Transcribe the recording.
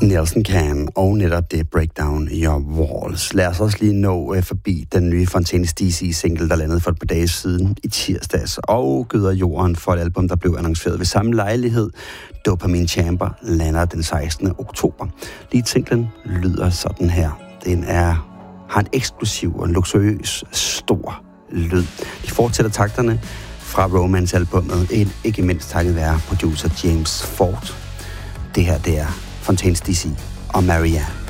Nelson Can og netop det Breakdown Your Walls. Lad os også lige nå forbi den nye Fontaines DC-single, der landede for et par dage siden i tirsdags, og Gøder Jorden for et album, der blev annonceret ved samme lejlighed. Dopamine Chamber lander den 16. oktober. Lige singlen lyder sådan her. Den har en eksklusiv og luksuriøs, stor lyd. De fortsætter takterne fra Romance-albummet, ikke mindst takket være producer James Ford. Det her, det er Fontaines DC og Marianne.